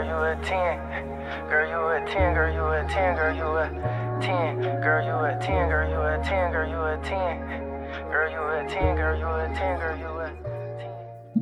you a 10. Girl, you a 10, girl, you a 10, girl, you a 10. Girl, you a 10, girl, you a 10, girl, you a 10. Girl, you a 10, girl, you a 10, girl, you a